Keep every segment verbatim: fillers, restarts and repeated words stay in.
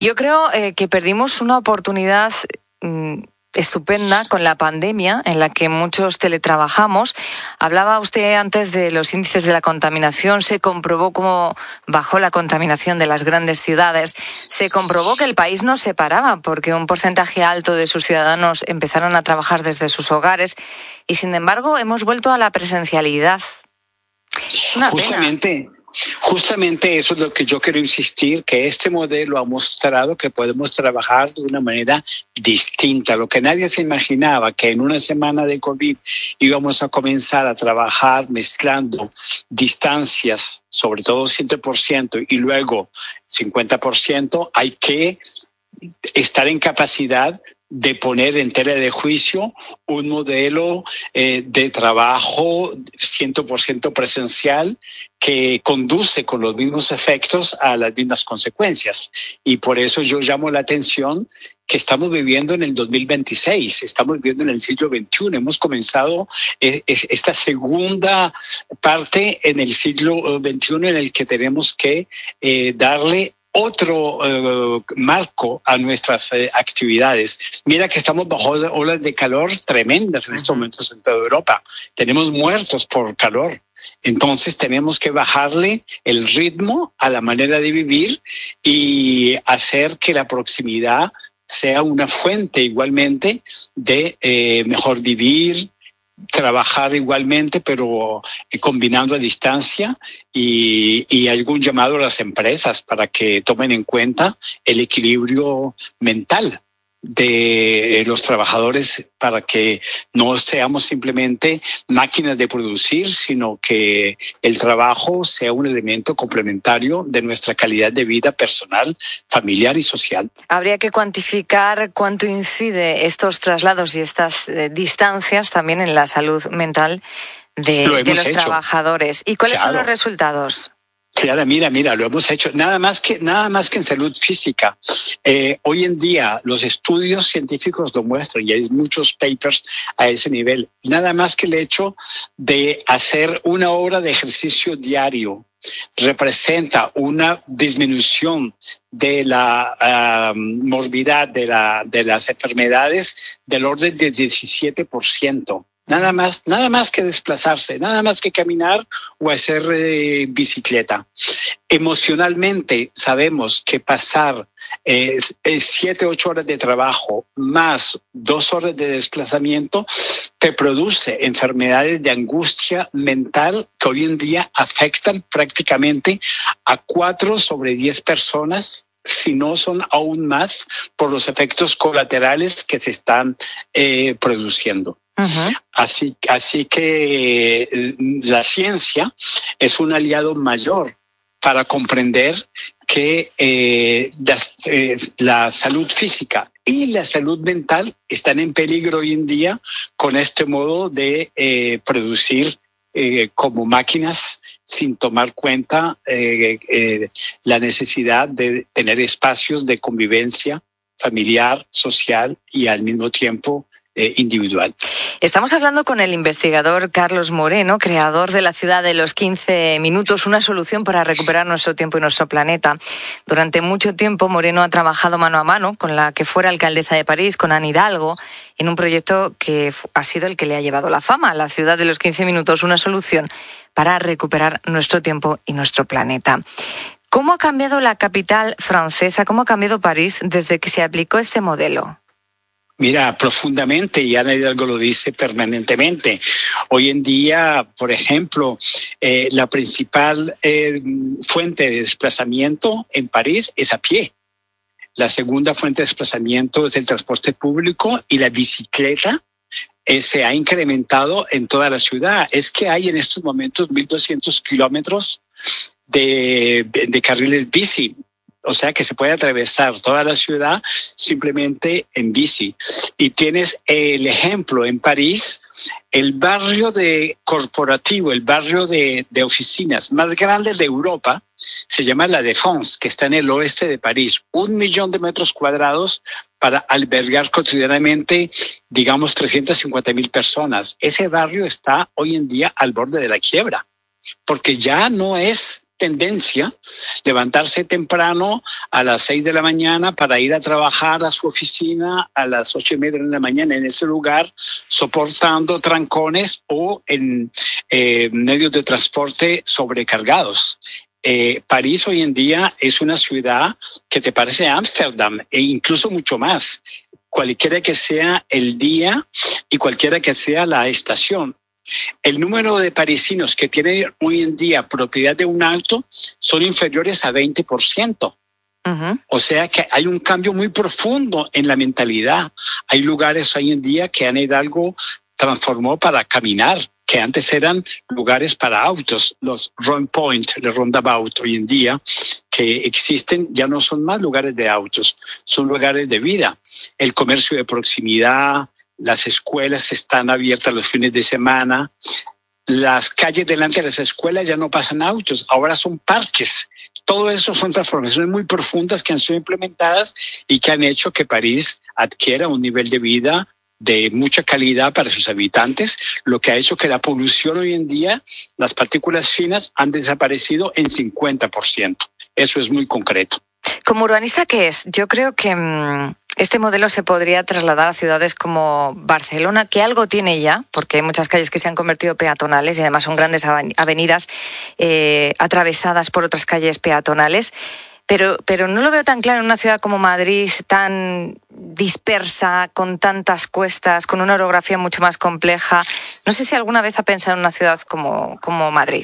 Yo creo eh, que perdimos una oportunidad mmm, estupenda con la pandemia, en la que muchos teletrabajamos. Hablaba usted antes de los índices de la contaminación. Se comprobó cómo bajó la contaminación de las grandes ciudades. Se comprobó que el país no se paraba porque un porcentaje alto de sus ciudadanos empezaron a trabajar desde sus hogares y, sin embargo, hemos vuelto a la presencialidad. Es una Justamente. pena. Justamente eso es lo que yo quiero insistir, que este modelo ha mostrado que podemos trabajar de una manera distinta. Lo que nadie se imaginaba, que en una semana de COVID íbamos a comenzar a trabajar mezclando distancias, sobre todo siete por ciento y luego cincuenta por ciento, hay que estar en capacidad de poner en tela de juicio un modelo eh, de trabajo cien por ciento presencial que conduce con los mismos efectos a las mismas consecuencias. Y por eso yo llamo la atención que estamos viviendo en el dos mil veintiséis, estamos viviendo en el siglo veintiuno. Hemos comenzado eh, esta segunda parte en el siglo veintiuno en el que tenemos que eh, darle otro uh, marco a nuestras eh, actividades. Mira que estamos bajo olas de calor tremendas en estos momentos en toda Europa. Tenemos muertos por calor. Entonces tenemos que bajarle el ritmo a la manera de vivir y hacer que la proximidad sea una fuente igualmente de eh, mejor vivir, trabajar igualmente, pero combinando a distancia y, y algún llamado a las empresas para que tomen en cuenta el equilibrio mental de los trabajadores para que no seamos simplemente máquinas de producir, sino que el trabajo sea un elemento complementario de nuestra calidad de vida personal, familiar y social. Habría que cuantificar cuánto incide estos traslados y estas eh, distancias también en la salud mental de, de los hecho. trabajadores. ¿Y cuáles Claro. son los resultados? Claro, mira, mira, lo hemos hecho nada más que nada más que en salud física. Eh, hoy en día los estudios científicos lo muestran y hay muchos papers a ese nivel. Nada más que el hecho de hacer una hora de ejercicio diario representa una disminución de la uh, morbidad de, la, de las enfermedades del orden del diecisiete por ciento. Nada más, nada más que desplazarse, nada más que caminar o hacer eh, bicicleta. Emocionalmente sabemos que pasar eh, siete, ocho horas de trabajo más dos horas de desplazamiento te produce enfermedades de angustia mental que hoy en día afectan prácticamente a cuatro sobre diez personas, si no son aún más, por los efectos colaterales que se están eh, produciendo. Uh-huh. Así, así que eh, la ciencia es un aliado mayor para comprender que eh, la, eh, la salud física y la salud mental están en peligro hoy en día con este modo de eh, producir eh, como máquinas sin tomar cuenta eh, eh, la necesidad de tener espacios de convivencia familiar, social y al mismo tiempo eh, individual. Estamos hablando con el investigador Carlos Moreno, creador de la ciudad de los quince minutos, una solución para recuperar nuestro tiempo y nuestro planeta. Durante mucho tiempo Moreno ha trabajado mano a mano con la que fuera alcaldesa de París, con Anne Hidalgo, en un proyecto que ha sido el que le ha llevado la fama, la ciudad de los quince minutos, una solución para recuperar nuestro tiempo y nuestro planeta. ¿Cómo ha cambiado la capital francesa, cómo ha cambiado París desde que se aplicó este modelo? Mira, profundamente, y Anne Hidalgo lo dice permanentemente. Hoy en día, por ejemplo, eh, la principal eh, fuente de desplazamiento en París es a pie. La segunda fuente de desplazamiento es el transporte público y la bicicleta eh, se ha incrementado en toda la ciudad. Es que hay en estos momentos mil doscientos kilómetros De, de carriles bici, o sea que se puede atravesar toda la ciudad simplemente en bici. Y tienes el ejemplo en París, el barrio de corporativo, el barrio de, de oficinas más grande de Europa, se llama La Défense, que está en el oeste de París. Un millón de metros cuadrados para albergar cotidianamente, digamos, trescientas cincuenta mil personas. Ese barrio está hoy en día al borde de la quiebra, porque ya no es tendencia levantarse temprano a las seis de la mañana para ir a trabajar a su oficina a las ocho y media de la mañana en ese lugar, soportando trancones o en eh, medios de transporte sobrecargados. Eh, París hoy en día es una ciudad que te parece Ámsterdam e incluso mucho más, cualquiera que sea el día y cualquiera que sea la estación. El número de parisinos que tienen hoy en día propiedad de un auto son inferiores a veinte por ciento. Uh-huh. O sea que hay un cambio muy profundo en la mentalidad. Hay lugares hoy en día que Anne Hidalgo transformó para caminar, que antes eran lugares para autos. Los Rond Point, el Roundabout hoy en día que existen ya no son más lugares de autos, son lugares de vida. El comercio de proximidad, las escuelas están abiertas los fines de semana. Las calles delante de las escuelas ya no pasan autos, ahora son parques. Todo eso son transformaciones muy profundas que han sido implementadas y que han hecho que París adquiera un nivel de vida de mucha calidad para sus habitantes, lo que ha hecho que la polución hoy en día, las partículas finas han desaparecido en cincuenta por ciento. Eso es muy concreto. Como urbanista, ¿qué es? Yo creo que mmm, este modelo se podría trasladar a ciudades como Barcelona, que algo tiene ya, porque hay muchas calles que se han convertido peatonales y además son grandes avenidas eh, atravesadas por otras calles peatonales. Pero, pero no lo veo tan claro en una ciudad como Madrid, tan dispersa, con tantas cuestas, con una orografía mucho más compleja. No sé si alguna vez ha pensado en una ciudad como, como Madrid.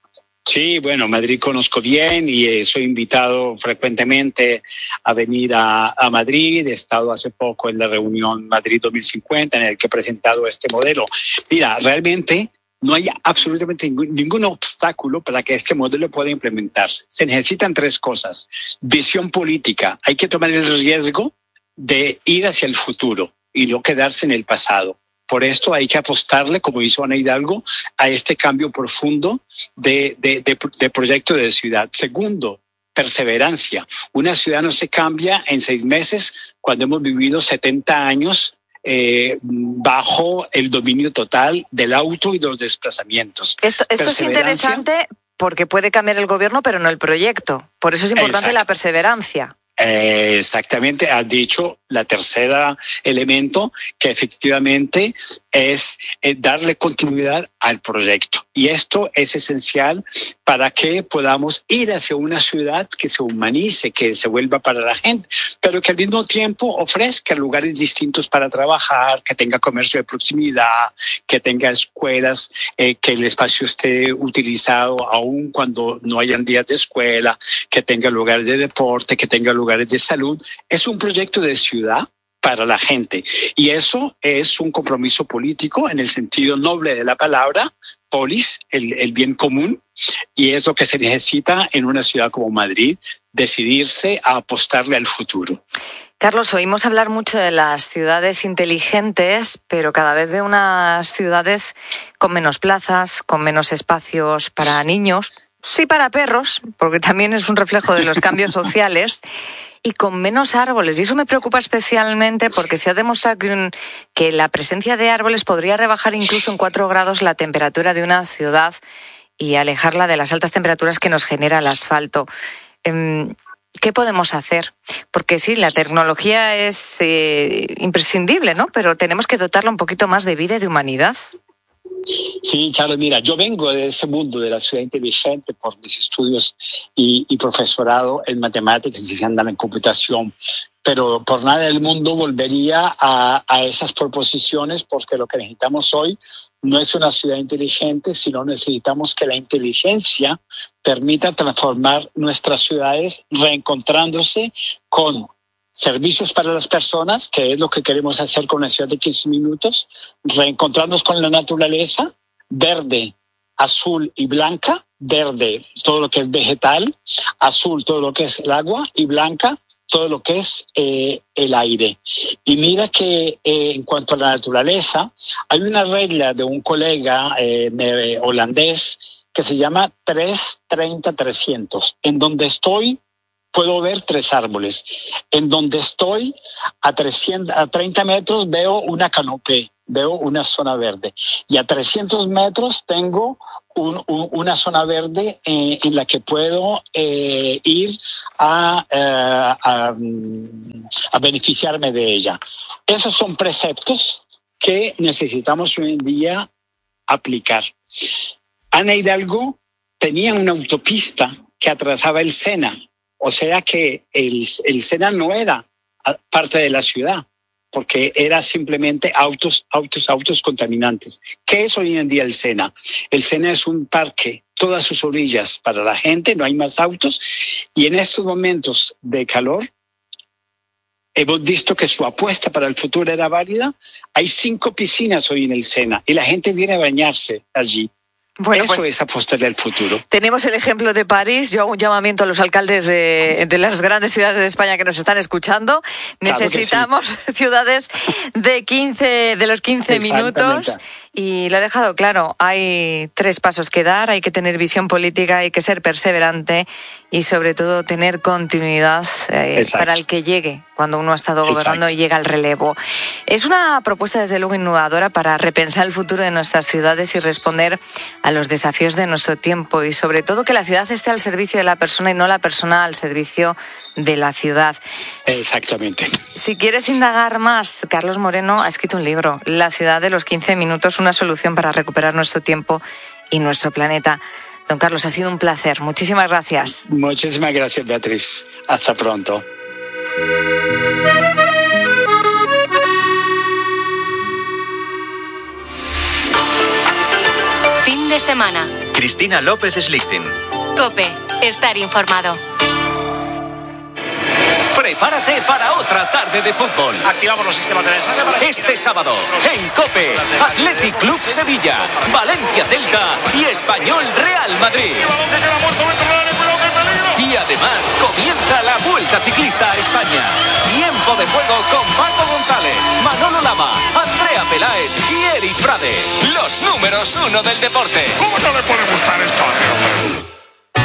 Sí, bueno, Madrid conozco bien y eh, soy invitado frecuentemente a venir a, a Madrid. He estado hace poco en la reunión Madrid dos mil cincuenta en el que he presentado este modelo. Mira, realmente no hay absolutamente ningún, ningún obstáculo para que este modelo pueda implementarse. Se necesitan tres cosas. Visión política. Hay que tomar el riesgo de ir hacia el futuro y no quedarse en el pasado. Por esto hay que apostarle, como hizo Anne Hidalgo, a este cambio profundo de, de, de, de proyecto de ciudad. Segundo, perseverancia. Una ciudad no se cambia en seis meses cuando hemos vivido setenta años Eh, bajo el dominio total del auto y de los desplazamientos. Esto, esto es interesante porque puede cambiar el gobierno, pero no el proyecto. Por eso es importante Exacto. la perseverancia. Eh, exactamente, has dicho la tercera elemento, que efectivamente es eh, darle continuidad al proyecto. Y esto es esencial para que podamos ir hacia una ciudad que se humanice, que se vuelva para la gente, pero que al mismo tiempo ofrezca lugares distintos para trabajar, que tenga comercio de proximidad, que tenga escuelas, eh, que el espacio esté utilizado aún cuando no hayan días de escuela, que tenga lugares de deporte, que tenga lugares de salud. Es un proyecto de ciudad para la gente y eso es un compromiso político en el sentido noble de la palabra, polis, el, el bien común, y es lo que se necesita en una ciudad como Madrid, decidirse a apostarle al futuro. Carlos, oímos hablar mucho de las ciudades inteligentes, pero cada vez veo unas ciudades con menos plazas, con menos espacios para niños, sí para perros, porque también es un reflejo de los cambios sociales, y con menos árboles. Y eso me preocupa especialmente porque se ha demostrado que, un, que la presencia de árboles podría rebajar incluso en cuatro grados la temperatura de una ciudad y alejarla de las altas temperaturas que nos genera el asfalto. ¿Qué podemos hacer? Porque sí, la tecnología es eh, imprescindible, ¿no? Pero tenemos que dotarla un poquito más de vida y de humanidad. Sí, Carlos, mira, yo vengo de ese mundo de la ciudad inteligente por mis estudios y, y profesorado en matemáticas y en computación, pero por nada del mundo volvería a, a esas proposiciones porque lo que necesitamos hoy no es una ciudad inteligente, sino necesitamos que la inteligencia permita transformar nuestras ciudades reencontrándose con servicios para las personas, que es lo que queremos hacer con la ciudad de quince minutos, reencontrarnos con la naturaleza, verde, azul y blanca, verde todo lo que es vegetal, azul todo lo que es el agua y blanca todo lo que es eh, el aire. Y mira que eh, en cuanto a la naturaleza, hay una regla de un colega eh, holandés que se llama tres treinta trescientos, en donde estoy puedo ver tres árboles. En donde estoy, a, trescientos, a treinta metros, veo una canopé veo una zona verde. Y a trescientos metros tengo un, un, una zona verde eh, en la que puedo eh, ir a, eh, a, a beneficiarme de ella. Esos son preceptos que necesitamos hoy en día aplicar. Ana Hidalgo tenía una autopista que atravesaba el Sena, o sea que el, el Sena no era parte de la ciudad, porque era simplemente autos, autos, autos contaminantes. ¿Qué es hoy en día el Sena? El Sena es un parque, todas sus orillas para la gente, no hay más autos, y en estos momentos de calor hemos visto que su apuesta para el futuro era válida. Hay cinco piscinas hoy en el Sena y la gente viene a bañarse allí. Bueno, Eso pues, es apostarle al futuro. Tenemos el ejemplo de París. Yo hago un llamamiento a los alcaldes de, de las grandes ciudades de España que nos están escuchando. Claro Necesitamos sí. ciudades de quince, de los quince minutos. Y lo he dejado claro, hay tres pasos que dar, hay que tener visión política, hay que ser perseverante y sobre todo tener continuidad eh, para el que llegue cuando uno ha estado gobernando Exacto. y llega al relevo. Es una propuesta desde luego innovadora para repensar el futuro de nuestras ciudades y responder a los desafíos de nuestro tiempo y sobre todo que la ciudad esté al servicio de la persona y no la persona al servicio de la ciudad. Exactamente. Si quieres indagar más, Carlos Moreno ha escrito un libro, La ciudad de los quince minutos, una solución para recuperar nuestro tiempo y nuestro planeta. Don Carlos, ha sido un placer. Muchísimas gracias. Muchísimas gracias, Beatriz. Hasta pronto. Fin de semana. Cristina López Slichting. COPE. Estar informado. Prepárate para otra tarde de fútbol. Activamos los sistemas de descarga para este sábado en COPE, Athletic Club Sevilla, Valencia Celta y Español Real Madrid. Y además comienza la Vuelta Ciclista a España. Tiempo de juego con Paco González, Manolo Lama, Andrea Peláez y Eric Prade. Los números uno del deporte. ¿Cómo no le puede gustar esto a mi hombre?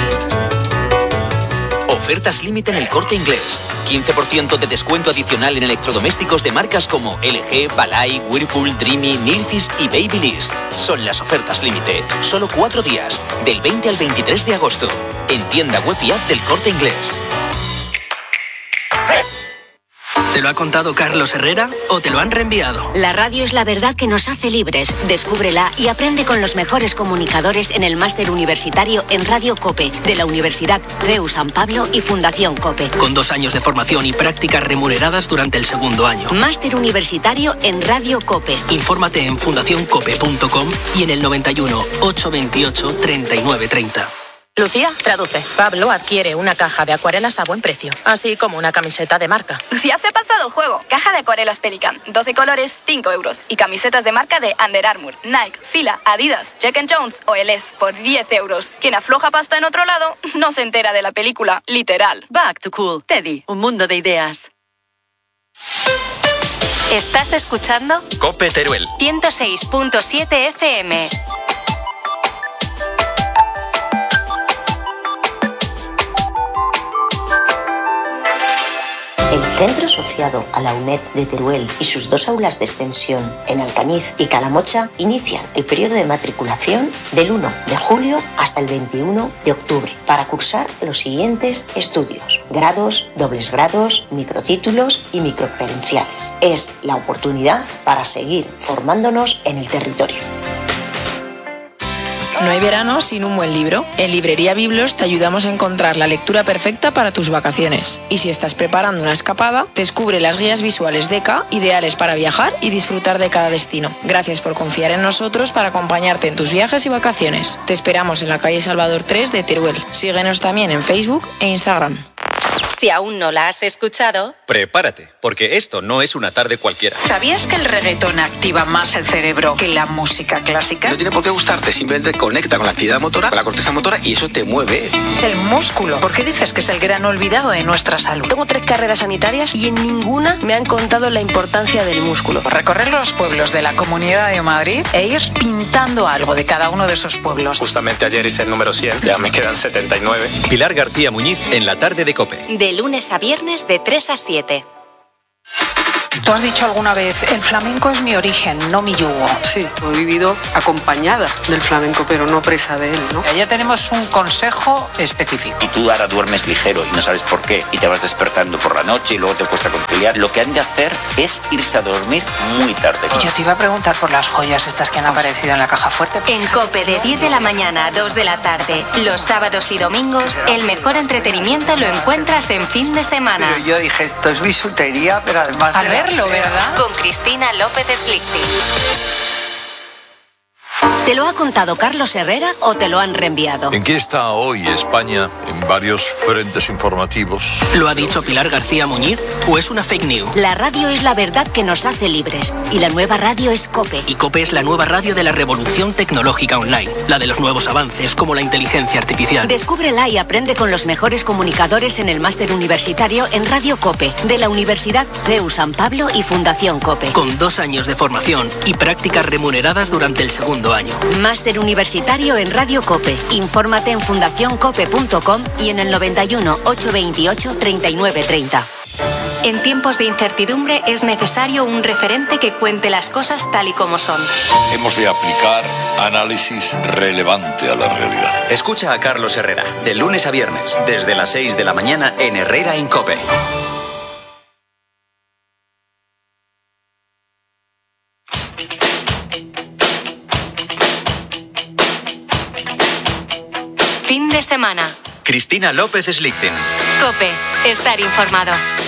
Ofertas límite en El Corte Inglés. quince por ciento de descuento adicional en electrodomésticos de marcas como L G, Balay, Whirlpool, Dreamy, Nilfisk y Babyliss. Son las ofertas límite. Solo cuatro días, del veinte al veintitrés de agosto. En tienda web y app del Corte Inglés. ¿Te lo ha contado Carlos Herrera o te lo han reenviado? La radio es la verdad que nos hace libres. Descúbrela y aprende con los mejores comunicadores en el máster universitario en Radio COPE de la Universidad C E U San Pablo y Fundación COPE. Con dos años de formación y prácticas remuneradas durante el segundo año. Máster universitario en Radio COPE. Infórmate en fundación cope punto com y en el noventa y uno, ochocientos veintiocho, treinta y nueve treinta. Lucía, traduce. Pablo adquiere una caja de acuarelas a buen precio, así como una camiseta de marca. Lucía se ha pasado el juego. Caja de acuarelas Pelican, doce colores, cinco euros. Y camisetas de marca de Under Armour, Nike, Fila, Adidas, Jack and Jones o Eles por diez euros. Quien afloja pasta en otro lado no se entera de la película, literal. Back to Cool. Teddy, un mundo de ideas. ¿Estás escuchando? COPE Teruel. ciento seis punto siete F M. El centro asociado a la UNED de Teruel y sus dos aulas de extensión en Alcañiz y Calamocha inician el periodo de matriculación del uno de julio hasta el veintiuno de octubre para cursar los siguientes estudios: grados, dobles grados, microtítulos y microcredenciales. Es la oportunidad para seguir formándonos en el territorio. No hay verano sin un buen libro. En Librería Biblos te ayudamos a encontrar la lectura perfecta para tus vacaciones. Y si estás preparando una escapada, descubre las guías visuales D E C A, ideales para viajar y disfrutar de cada destino. Gracias por confiar en nosotros para acompañarte en tus viajes y vacaciones. Te esperamos en la calle Salvador tres de Teruel. Síguenos también en Facebook e Instagram. Si aún no la has escuchado, prepárate, porque esto no es una tarde cualquiera. ¿Sabías que el reggaetón activa más el cerebro que la música clásica? No tiene por qué gustarte, simplemente conecta con la actividad motora, con la corteza motora y eso te mueve. El músculo. ¿Por qué dices que es el gran olvidado de nuestra salud? Tengo tres carreras sanitarias y en ninguna me han contado la importancia del músculo. Recorrer los pueblos de la Comunidad de Madrid e ir pintando algo de cada uno de esos pueblos. Justamente ayer hice el número cien, ya me quedan setenta y nueve. Pilar García Muñiz en la tarde de COPE. De lunes a viernes de tres a siete. Tú has dicho alguna vez, el flamenco es mi origen, no mi yugo. Sí, he vivido acompañada del flamenco, pero no presa de él, ¿no? Ya tenemos un consejo específico. Y tú ahora duermes ligero y no sabes por qué, y te vas despertando por la noche y luego te cuesta conciliar. Lo que han de hacer es irse a dormir muy tarde. Y yo te iba a preguntar por las joyas estas que han aparecido en la caja fuerte. En COPE de diez de la mañana a dos de la tarde, los sábados y domingos, el mejor entretenimiento lo encuentras en fin de semana. Pero yo dije, esto es bisutería, pero además a de verlo, ¿verdad? Con Cristina López Slichting. ¿Te lo ha contado Carlos Herrera o te lo han reenviado? ¿En qué está hoy España en varios frentes informativos? ¿Lo ha dicho Pilar García Muñiz o es una fake news? La radio es la verdad que nos hace libres y la nueva radio es COPE. Y COPE es la nueva radio de la revolución tecnológica online, la de los nuevos avances como la inteligencia artificial. Descúbrela y aprende con los mejores comunicadores en el máster universitario en Radio COPE de la Universidad C E U San Pablo y Fundación COPE. Con dos años de formación y prácticas remuneradas durante el segundo año. Máster universitario en Radio COPE. Infórmate en fundación cope punto com y en el noventa y uno, ochocientos veintiocho, treinta y nueve treinta. En tiempos de incertidumbre es necesario un referente que cuente las cosas tal y como son. Hemos de aplicar análisis relevante a la realidad. Escucha a Carlos Herrera, de lunes a viernes, desde las seis de la mañana en Herrera en COPE. Fin de semana. Cristina López Slichting. COPE. Estar informado.